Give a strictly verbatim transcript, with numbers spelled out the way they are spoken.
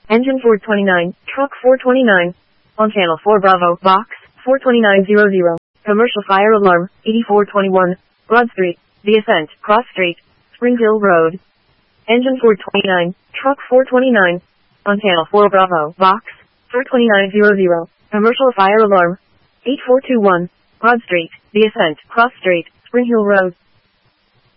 Engine four twenty-nine, truck four twenty-nine. On channel four Bravo, box, four twenty-nine hundred. Commercial fire alarm, eighty-four twenty-one. Broad Street, The Ascent, Cross Street, Spring Hill Road. Engine four twenty-nine, truck four twenty-nine. On channel four Bravo, box, four twenty-nine hundred. Commercial fire alarm, eight four two one. Broad Street, The Ascent, Cross Street, Spring Hill Road.